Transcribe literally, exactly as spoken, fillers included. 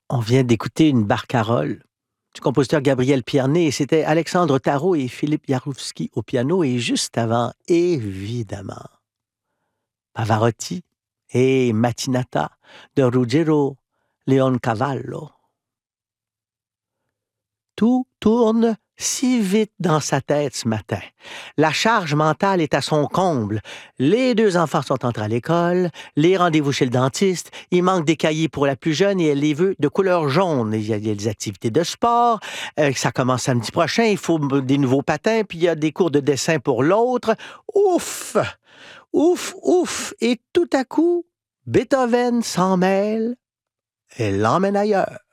On vient d'écouter une barcarolle du compositeur Gabriel Pierné et c'était Alexandre Tarot et Philippe Jarouski au piano et juste avant, évidemment, Pavarotti et Mattinata de Ruggero Leoncavallo. Tout tourne si vite dans sa tête ce matin. La charge mentale est à son comble. Les deux enfants sont entrés à l'école, les rendez-vous chez le dentiste, il manque des cahiers pour la plus jeune et elle les veut de couleur jaune. Il y a, il y a des activités de sport, euh, ça commence samedi prochain, il faut des nouveaux patins, puis il y a des cours de dessin pour l'autre. Ouf! Ouf, ouf! Et tout à coup, Beethoven s'en mêle et l'emmène ailleurs.